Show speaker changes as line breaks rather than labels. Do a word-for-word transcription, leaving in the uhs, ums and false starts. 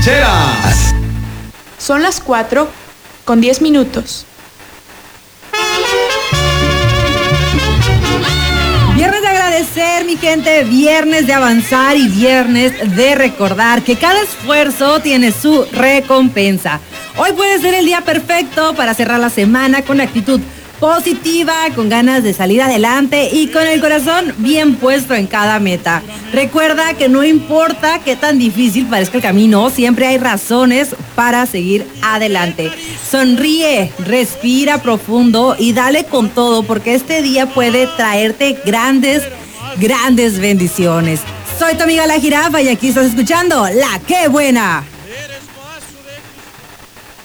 rancheras.
Son las cuatro con diez minutos.
Viernes de agradecer, mi gente, viernes de avanzar y viernes de recordar que cada esfuerzo tiene su recompensa. Hoy puede ser el día perfecto para cerrar la semana con actitud positiva, con ganas de salir adelante y con el corazón bien puesto en cada meta. Recuerda que no importa qué tan difícil parezca el camino, siempre hay razones para seguir adelante. Sonríe, respira profundo y dale con todo, porque este día puede traerte grandes, grandes bendiciones. Soy tu amiga La Jirafa y aquí estás escuchando La Qué Buena.